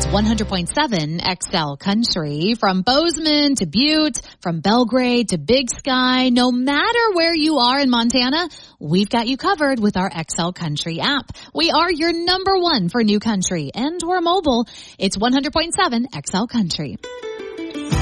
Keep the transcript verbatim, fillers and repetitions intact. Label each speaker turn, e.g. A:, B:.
A: It's one hundred point seven X L Country. From Bozeman to Butte, from Belgrade to Big Sky, no matter where you are in Montana, we've got you covered with our X L Country app. We are your number one for new country, and we're mobile. It's one hundred point seven X L Country.